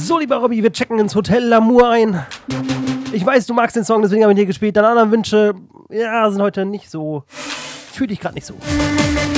So, lieber Robby, wir checken ins Hotel L'Amour ein. Ich weiß, du magst den Song, deswegen habe ich ihn dir gespielt. Deine anderen Wünsche, ja, sind heute nicht so... Fühl dich gerade nicht so.